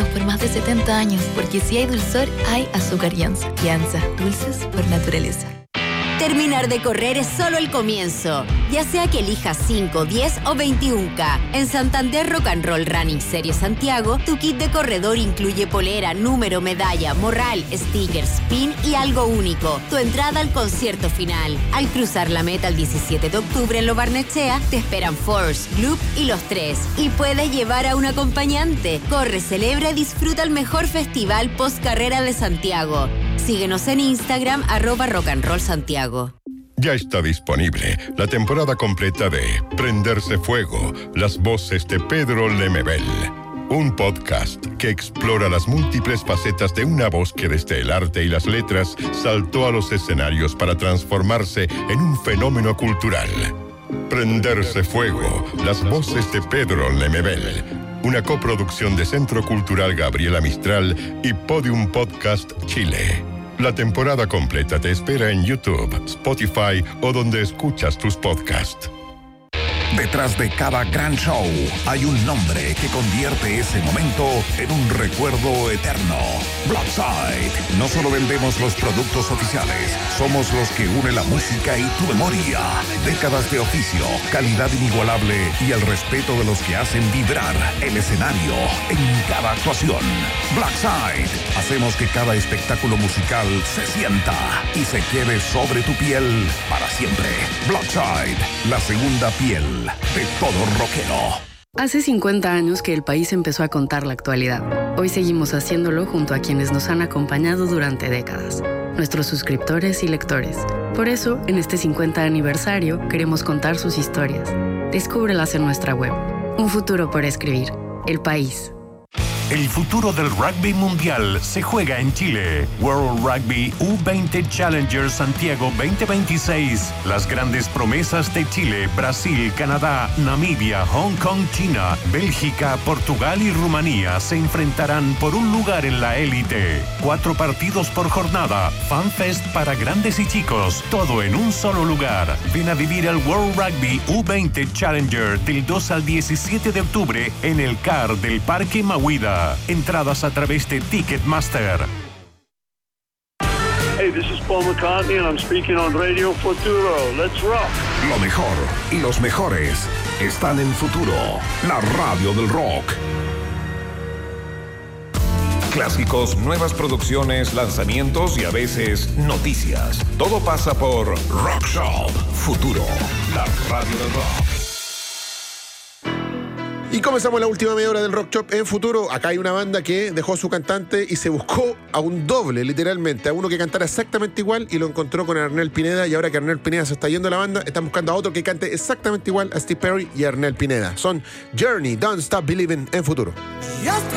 por más de 70 años, porque si hay dulzor, hay azúcar Yanza. Yanza, dulces por naturaleza. Terminar de correr es solo el comienzo, ya sea que elijas 5, 10 o 21K. En Santander Rock and Roll Running Series Santiago, tu kit de corredor incluye polera, número, medalla, morral, stickers, pin y algo único, tu entrada al concierto final. Al cruzar la meta el 17 de octubre en Lo Barnechea, te esperan Force, Loop y Los Tres. Y puedes llevar a un acompañante. Corre, celebra y disfruta el mejor festival post-carrera de Santiago. Síguenos en Instagram, @rockandrollsantiago. Ya está disponible la temporada completa de Prenderse Fuego, las voces de Pedro Lemebel. Un podcast que explora las múltiples facetas de una voz que desde el arte y las letras saltó a los escenarios para transformarse en un fenómeno cultural. Prenderse Fuego, las voces de Pedro Lemebel. Una coproducción de Centro Cultural Gabriela Mistral y Podium Podcast Chile. La temporada completa te espera en YouTube, Spotify o donde escuchas tus podcasts. Detrás de cada gran show hay un nombre que convierte ese momento en un recuerdo eterno. Blackside. No solo vendemos los productos oficiales, somos los que une la música y tu memoria. Décadas de oficio, calidad inigualable y el respeto de los que hacen vibrar el escenario en cada actuación. Blackside. Hacemos que cada espectáculo musical se sienta y se quede sobre tu piel para siempre. Blackside, la segunda piel de todo rockero. Hace 50 años que el país empezó a contar la actualidad. Hoy seguimos haciéndolo junto a quienes nos han acompañado durante décadas, nuestros suscriptores y lectores. Por eso, en este 50 aniversario, queremos contar sus historias. Descúbrelas en nuestra web. Un futuro por escribir. El país. El futuro del rugby mundial se juega en Chile. World Rugby U20 Challenger Santiago 2026. Las grandes promesas de Chile, Brasil, Canadá, Namibia, Hong Kong, China, Bélgica, Portugal y Rumanía se enfrentarán por un lugar en la élite. 4 partidos por jornada. FanFest para grandes y chicos. Todo en un solo lugar. Ven a vivir el World Rugby U20 Challenger del 2 al 17 de octubre en el CAR del Parque Mahuida. Entradas a través de Ticketmaster. Hey, this is Paul McCartney and I'm speaking on Radio Futuro. Let's rock. Lo mejor y los mejores están en Futuro, la radio del rock. Clásicos, nuevas producciones, lanzamientos y a veces noticias. Todo pasa por Rock Shop Futuro, la radio del rock. Y comenzamos la última media hora del Rock Shop en Futuro. Acá hay una banda que dejó a su cantante y se buscó a un doble, literalmente, a uno que cantara exactamente igual y lo encontró con Arnel Pineda. Y ahora que Arnel Pineda se está yendo de la banda, están buscando a otro que cante exactamente igual a Steve Perry y a Arnel Pineda. Son Journey, Don't Stop Believing en Futuro.